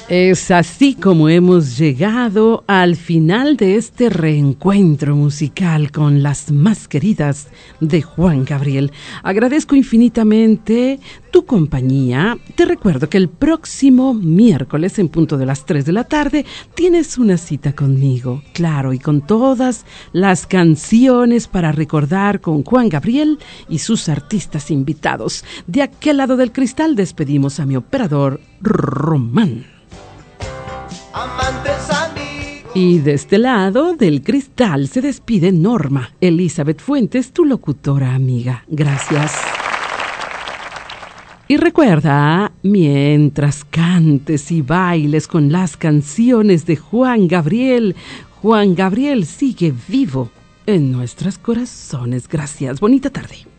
Es así como hemos llegado al final de este reencuentro musical con las más queridas de Juan Gabriel. Agradezco infinitamente tu compañía. Te recuerdo que el próximo miércoles en punto de las 3 de la tarde tienes una cita conmigo, claro, y con todas las canciones para recordar con Juan Gabriel y sus artistas invitados. De aquel lado del cristal despedimos a mi operador Román. Y de este lado del cristal se despide Norma Elizabeth Fuentes, tu locutora amiga. Gracias. Y recuerda, mientras cantes y bailes con las canciones de Juan Gabriel sigue vivo en nuestros corazones. Gracias. Bonita tarde.